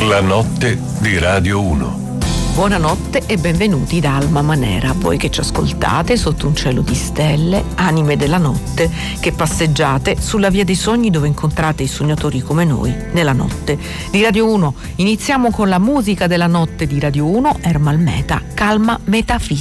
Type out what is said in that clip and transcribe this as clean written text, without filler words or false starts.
La notte di Radio 1. Buonanotte e benvenuti da Alma Manera, voi che ci ascoltate sotto un cielo di stelle, anime della notte, che passeggiate sulla via dei sogni dove incontrate i sognatori come noi nella notte. Di Radio 1 iniziamo con la musica della notte di Radio 1, Ermal Meta, Calma Metafisica.